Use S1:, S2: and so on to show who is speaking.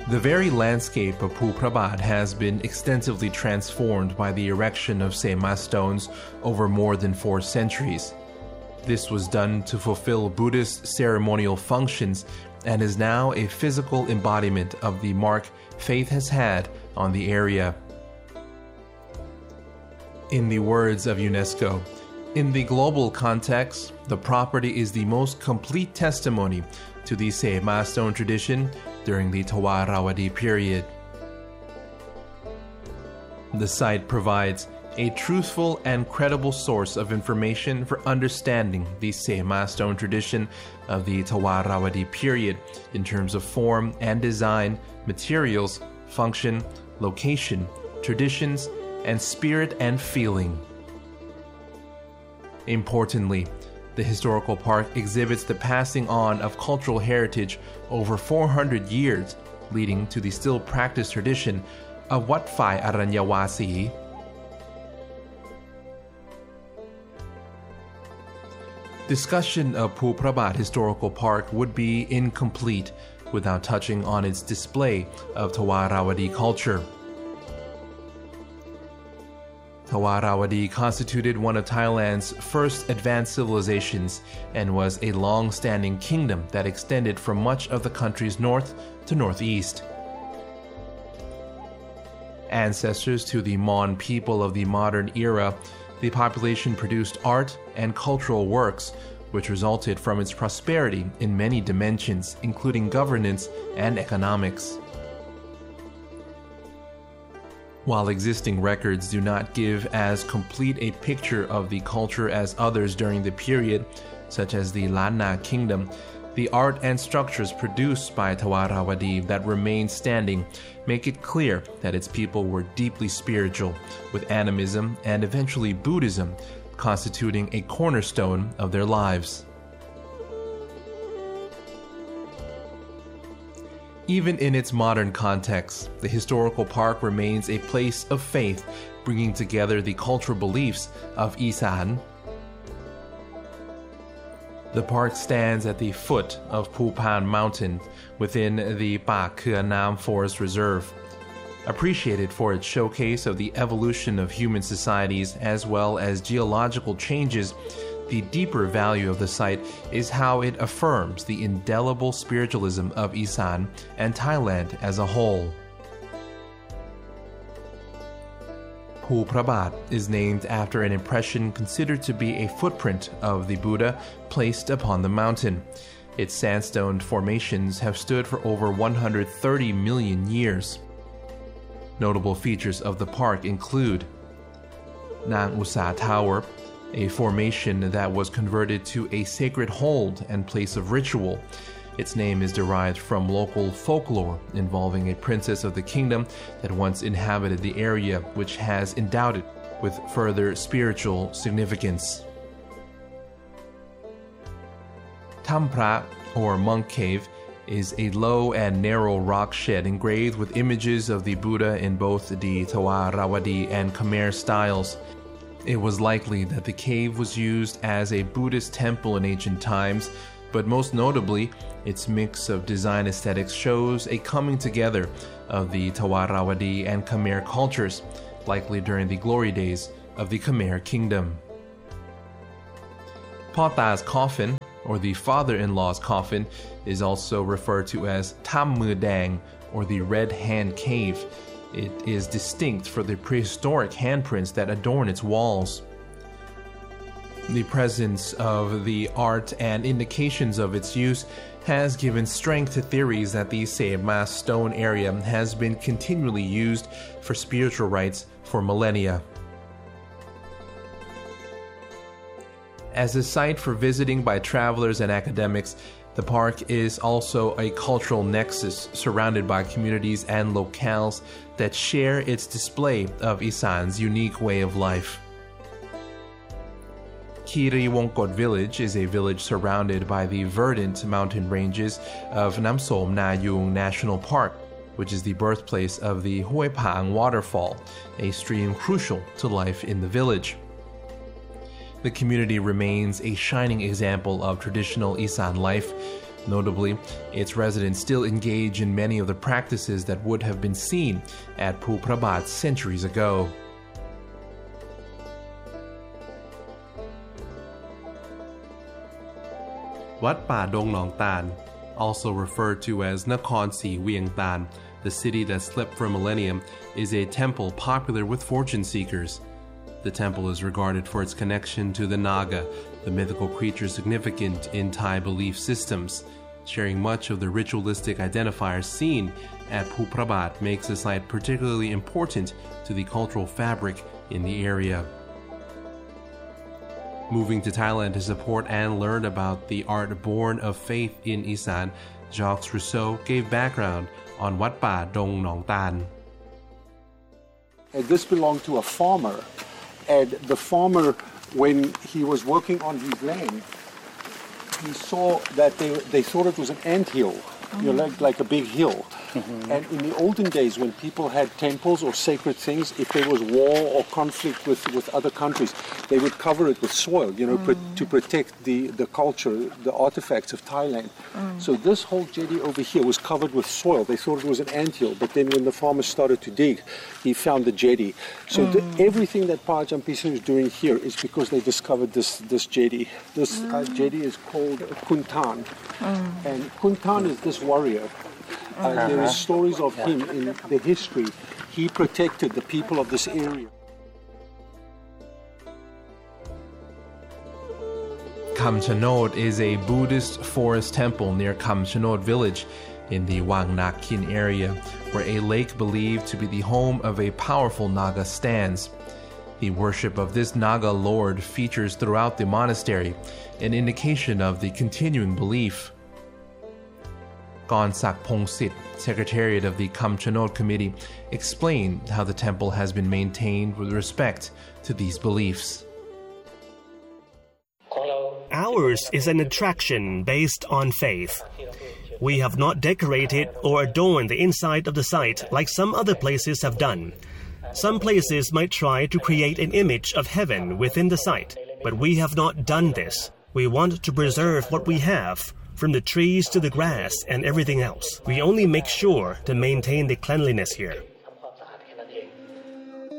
S1: The very landscape of Phú Prabat has been extensively transformed by the erection of Sema stones over more than 4 centuries. This was done to fulfill Buddhist ceremonial functions and is now a physical embodiment of the mark faith has had on the area. In the words of UNESCO, in the global context, the property is the most complete testimony to the Sema stone tradition during the Tawarawadi period. The site provides a truthful and credible source of information for understanding the Sema stone tradition of the Tawarawadi period in terms of form and design, materials, function, location, traditions, and spirit and feeling. Importantly, the historical park exhibits the passing on of cultural heritage over 400 years, leading to the still practiced tradition of Wat Phai Aranyawasi. Discussion of Phú Prabat Historical Park would be incomplete without touching on its display of Tawarawadi culture. Tawarawadi constituted one of Thailand's first advanced civilizations and was a long-standing kingdom that extended from much of the country's north to northeast. Ancestors to the Mon people of the modern era, the population produced art and cultural works, which resulted from its prosperity in many dimensions, including governance and economics. While existing records do not give as complete a picture of the culture as others during the period, such as the Lanna Kingdom, the art and structures produced by Tawarawadi that remain standing make it clear that its people were deeply spiritual, with animism and eventually Buddhism constituting a cornerstone of their lives. Even in its modern context, the historical park remains a place of faith, bringing together the cultural beliefs of Isan. The park stands at the foot of Phu Phan Mountain within the Pa Khua Nam Forest Reserve. Appreciated for its showcase of the evolution of human societies as well as geological changes, the deeper value of the site is how it affirms the indelible spiritualism of Isan and Thailand as a whole. Phú Prabat is named after an impression considered to be a footprint of the Buddha placed upon the mountain. Its sandstone formations have stood for over 130 million years. Notable features of the park include Nang Usa Tower, a formation that was converted to a sacred hold and place of ritual. Its name is derived from local folklore involving a princess of the kingdom that once inhabited the area, which has endowed it with further spiritual significance. Tham Phra, or Monk Cave, is a low and narrow rock shed engraved with images of the Buddha in both the Tawarawadi and Khmer styles. It was likely that the cave was used as a Buddhist temple in ancient times, but most notably, its mix of design aesthetics shows a coming together of the Tawarawadi and Khmer cultures, likely during the glory days of the Khmer kingdom. Pata's coffin, or the father-in-law's coffin, is also referred to as Tham Mue Dang, or the Red Hand Cave. It is distinct for the prehistoric handprints that adorn its walls. The presence of the art and indications of its use has given strength to theories that the Sema stone area has been continually used for spiritual rites for millennia. As a site for visiting by travelers and academics, the park is also a cultural nexus surrounded by communities and locales that share its display of Isan's unique way of life. Kiri Wongkot Village is a village surrounded by the verdant mountain ranges of Namsom Nayung National Park, which is the birthplace of the Hoi Pang waterfall, a stream crucial to life in the village. The community remains a shining example of traditional Isan life, Notably, its residents still engage in many of the practices that would have been seen at Phu Prabat centuries ago. Wat Pa Dong Nong Tan, also referred to as Nakhon Si Vieng Tan, the city that slept for a millennium, is a temple popular with fortune seekers. The temple is regarded for its connection to the Naga, the mythical creature significant in Thai belief systems. Sharing much of the ritualistic identifiers seen at Phu Prabat makes the site particularly important to the cultural fabric in the area. Moving to Thailand to support and learn about the art born of faith in Isan, Jacques Rousseau gave background on Wat Pa Dong Nong Tan.
S2: This belonged to a farmer, and the farmer, when he was working on his land, he saw that they thought it was an anthill, like a big hill. And in the olden days, when people had temples or sacred things, if there was war or conflict with other countries, they would cover it with soil, to protect the culture, the artifacts of Thailand. So this whole jetty over here was covered with soil. They thought it was an anthill, but then when the farmer started to dig, he found the jetty. So everything that Pa Ajahn Pisang is doing here is because they discovered this jetty. This jetty is called Kuntan. And Kuntan is this warrior. There are stories of him in the history. He protected the people of this area.
S1: Kam Chanod is a Buddhist forest temple near Kam Chanod village in the Wang Nak Kin area, where a lake believed to be the home of a powerful Naga stands. The worship of this Naga lord features throughout the monastery, an indication of the continuing belief. Gonsak Pongsit, Secretariat of the Kam Chanod Committee, explained how the temple has been maintained with respect to these beliefs.
S3: Ours is an attraction based on faith. We have not decorated or adorned the inside of the site like some other places have done. Some places might try to create an image of heaven within the site, but we have not done this. We want to preserve what we have, from the trees to the grass and everything else. We only make sure to maintain the cleanliness here.